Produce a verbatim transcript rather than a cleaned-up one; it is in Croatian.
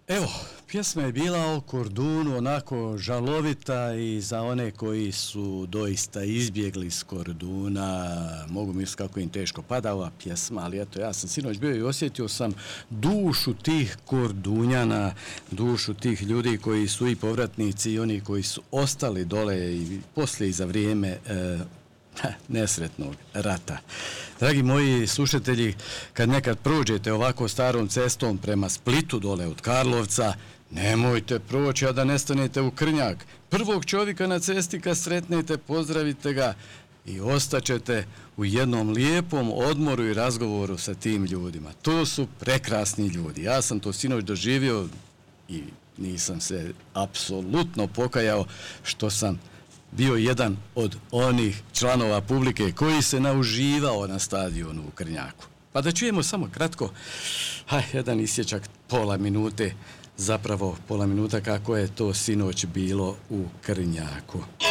Evo, pjesma je bila o Kordunu onako žalovita i za one koji su doista izbjegli s Korduna, mogu misliti kako im teško pada ova pjesma, ali eto, ja sam sinoć bio i osjetio sam dušu tih Kordunjana, dušu tih ljudi koji su i povratnici i oni koji su ostali dole i poslije i za vrijeme e, nesretnog rata. Dragi moji slušatelji, kad nekad prođete ovako starom cestom prema Splitu dole od Karlovca, nemojte proći, a da ne stanete u Krnjak. Prvog čovjeka na cesti kad sretnete, pozdravite ga i ostaćete u jednom lijepom odmoru i razgovoru sa tim ljudima. To su prekrasni ljudi. Ja sam to sinoć doživio i nisam se apsolutno pokajao što sam bio jedan od onih članova publike koji se nauživao na stadionu u Krnjaku. Pa da čujemo samo kratko, haj, jedan isječak, pola minute, zapravo pola minuta kako je to sinoć bilo u Krnjaku.